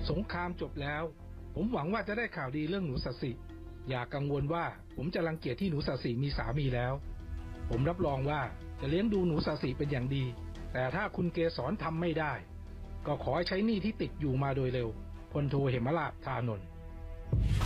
สงครามจบแล้วผมหวังว่าจะได้ข่าวดีเรื่องหนูสัตสิอย่ากังวลว่าผมจะรังเกียจที่หนูสัตสิมีสามีแล้วผมรับรองว่าจะเลี้ยงดูหนูสัตสิเป็นอย่างดีแต่ถ้าคุณเกษรทำไม่ได้ก็ขอใช้หนี้ที่ติดอยู่มาโดยเร็วพลโทเหมราช ธานนท์